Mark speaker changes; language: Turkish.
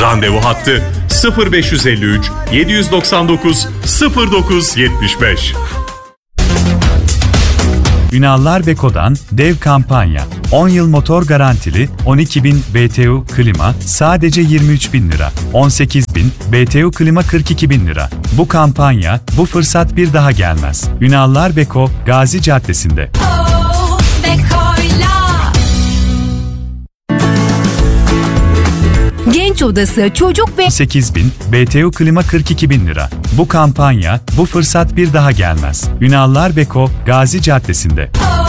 Speaker 1: Randevu hattı 0553 799 0975.
Speaker 2: Ünallar Beko'dan dev kampanya. 10 yıl motor garantili 12.000 BTU klima sadece 23.000 lira. 18.000 BTU klima 42.000 lira. Bu kampanya, bu fırsat bir daha gelmez. Ünallar Beko, Gazi Caddesi'nde.
Speaker 3: Genç Odası Çocuk ve
Speaker 2: 8.000 BTU klima 42.000 lira. Bu kampanya, bu fırsat bir daha gelmez. Ünallar Beko, Gazi Caddesi'nde.